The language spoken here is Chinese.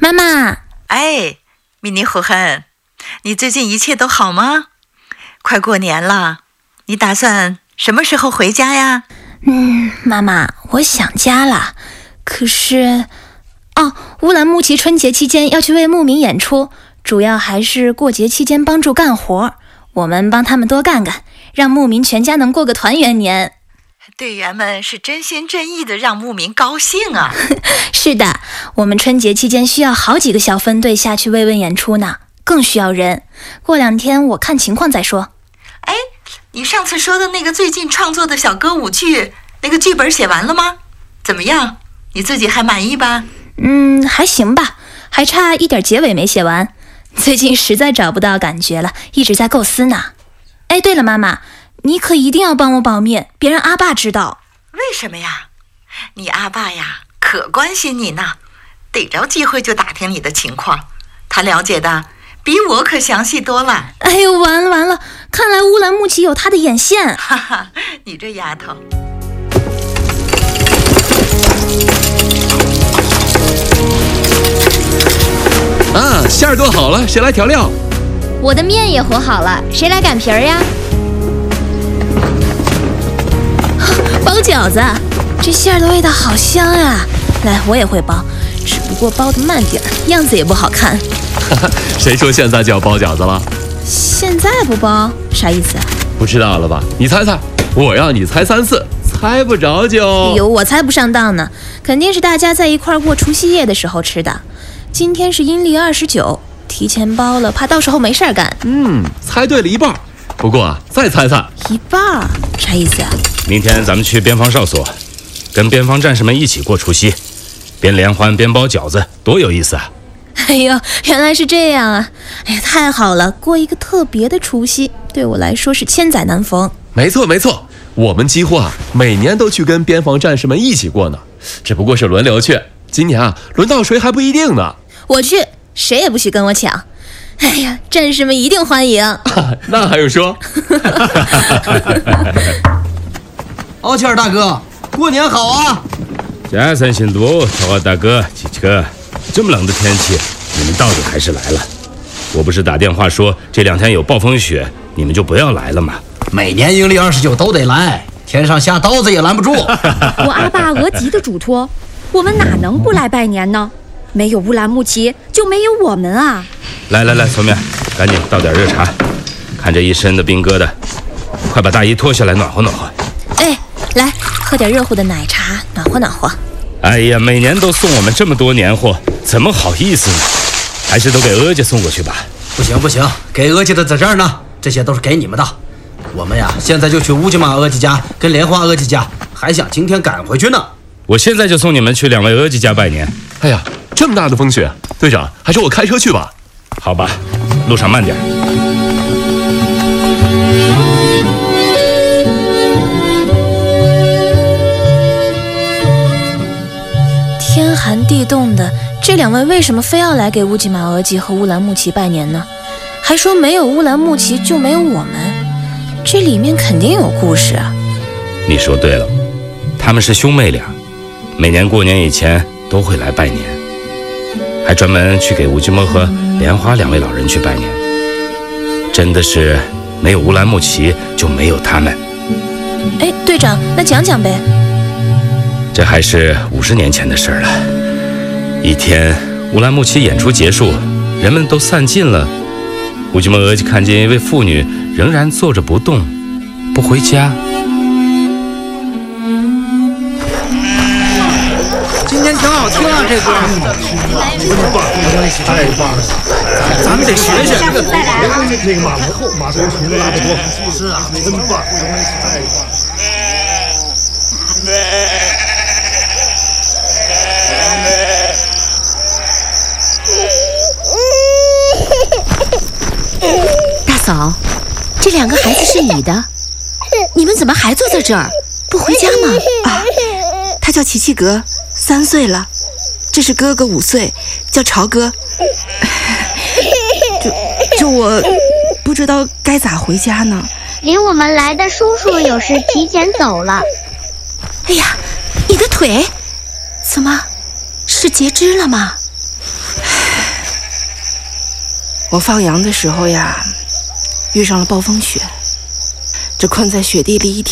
妈妈。 哎，米妮虎亨，你最近一切都好吗？快过年了，你打算什么时候回家呀？ 妈妈，我想家了。可是，乌兰牧骑春节期间要去为牧民演出，主要还是过节期间帮助干活。我们帮他们多干干，让牧民全家能过个团圆年。 队员们是真心真意的让牧民高兴啊。 是的，我们春节期间需要好几个小分队下去慰问演出呢，更需要人。过2天我看情况再说。 哎，你上次说的那个最近创作的小歌舞剧，那个剧本写完了吗？怎么样？你自己还满意吧？ 还行吧，还差一点结尾没写完。最近实在找不到感觉了，一直在构思呢。哎，对了，妈妈，你可一定要帮我保密，别让阿爸知道。 为什么呀？你阿爸呀，可关心你呢，逮着机会就打听你的情况，他了解的比我可详细多了。 哎呦，完了，看来乌兰牧骑有他的眼线。 哈哈，你这丫头。 馅儿做好了，谁来调料？ 我的面也和好了，谁来擀皮儿呀？ 包饺子，这馅儿的味道好香啊！来，我也会包，只不过包得慢点，样子也不好看。 谁说现在就要包饺子了？ 现在不包，啥意思啊？ 不知道了吧？你猜猜，我让你猜3次，猜不着就…… 哎呦，我猜不上当呢，肯定是大家在一块过除夕夜的时候吃的。今天是阴历29，提前包了，怕到时候没事儿干。 猜对了一半。不过再猜猜， 一半啥意思啊？ 明天咱们去边防哨所，跟边防战士们一起过除夕，边联欢边包饺子，多有意思啊！ 哎呦，原来是这样啊！哎呀，太好了，过一个特别的除夕，对我来说是千载难逢。 没错，我们几乎每年都去跟边防战士们一起过呢，只不过是轮流去。今年轮到谁还不一定呢。 我去，谁也不许跟我抢。哎呀，战士们一定欢迎。 那还用说？ 奥切尔大哥，过年好啊！ 加三新路，小奥大哥，琪哥，这么冷的天气，你们到底还是来了。我不是打电话说这2天有暴风雪，你们就不要来了吗？ 每年阴历29都得来，天上下刀子也拦不住。 我阿爸额吉的嘱托，我们哪能不来拜年呢？没有乌兰牧骑，就没有我们啊！ 来，聪面，赶紧倒点热茶。看这一身的冰疙瘩，快把大衣脱下来暖和暖和。 哎，来喝点热乎的奶茶，暖和暖和。 哎呀，每年都送我们这么多年货，怎么好意思呢？还是都给额家送过去吧。 不行，给额家的在这儿呢，这些都是给你们的。我们呀，现在就去乌吉玛额吉家跟莲花额吉家，还想今天赶回去呢。 我现在就送你们去2位额吉家拜年。 哎呀，这么大的风雪，队长，还是我开车去吧。 好吧，路上慢点。 天寒地冻的，这2位为什么非要来给乌吉玛额吉和乌兰牧骑拜年呢？还说没有乌兰牧骑就没有我们，这里面肯定有故事啊。 你说对了，他们是兄妹俩，每年过年以前都会来拜年，还专门去给乌吉摩和莲花2位老人去拜年。真的是没有乌兰牧骑就没有他们。 哎，队长，那讲讲呗。 这还是50年前的事了。一天，乌兰牧骑演出结束，人们都散尽了。乌吉摩额吉看见一位妇女仍然坐着不动，不回家。 今天挺好听啊，这歌。太棒了！咱们得学学。那个马文后，马头琴拉得多。是啊，真棒！太棒了。 大嫂，这2个孩子是你的，你们怎么还坐在这儿，不回家吗？ 他叫齐齐格，3岁了。这是哥哥5岁，叫朝哥。就我不知道该咋回家呢。 领我们来的叔叔有事提前走了。 哎呀，你的腿怎么是截肢了吗？ 我放羊的时候呀，遇上了暴风雪，这困在雪地里一天。